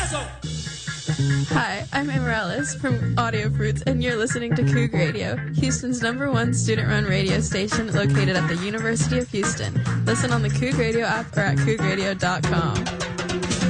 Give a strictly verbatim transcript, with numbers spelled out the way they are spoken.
Hi, I'm Amaryllis from Audio Fruits, and you're listening to Coug Radio, Houston's number one student-run radio station located at the University of Houston. Listen on the Coug Radio app or at coug radio dot com.